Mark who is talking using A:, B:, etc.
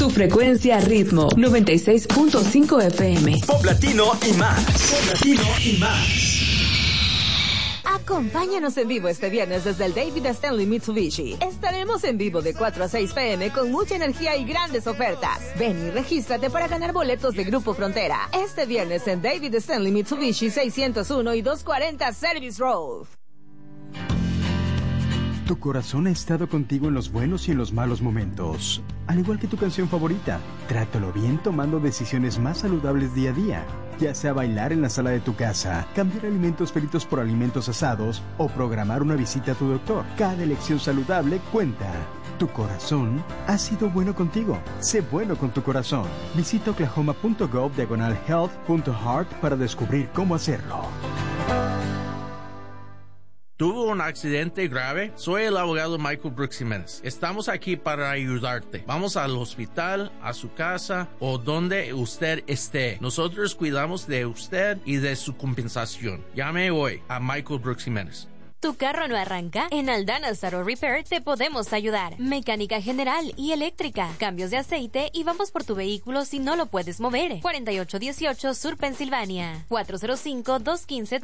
A: Tu frecuencia ritmo 96.5 FM.
B: Pop latino y más. Pop latino y más.
C: Acompáñanos en vivo este viernes desde el David Stanley Mitsubishi. Estaremos en vivo de 4 a 6 p.m. con mucha energía y grandes ofertas. Ven y regístrate para ganar boletos de Grupo Frontera. Este viernes en David Stanley Mitsubishi 601 y 240 Service Road.
D: Tu corazón ha estado contigo en los buenos y en los malos momentos. Al igual que tu canción favorita, trátalo bien tomando decisiones más saludables día a día. Ya sea bailar en la sala de tu casa, cambiar alimentos fritos por alimentos asados o programar una visita a tu doctor. Cada elección saludable cuenta. Tu corazón ha sido bueno contigo. Sé bueno con tu corazón. Visita oklahoma.gov/health.heart para descubrir cómo hacerlo.
E: ¿Tuvo un accidente grave? Soy el abogado Michael Brooks Jiménez. Estamos aquí para ayudarte. Vamos al hospital, a su casa o donde usted esté. Nosotros cuidamos de usted y de su compensación. Llame hoy a Michael Brooks Jiménez.
F: ¿Tu carro no arranca? En Aldanas Auto Repair te podemos ayudar. Mecánica general y eléctrica, cambios de aceite y vamos por tu vehículo si no lo puedes mover. 4818 Sur Pensilvania, 405-215